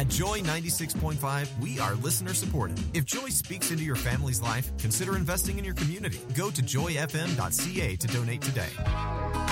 At Joy 96.5, we are listener supported. If Joy speaks into your family's life, consider investing in your community. Go to joyfm.ca to donate today.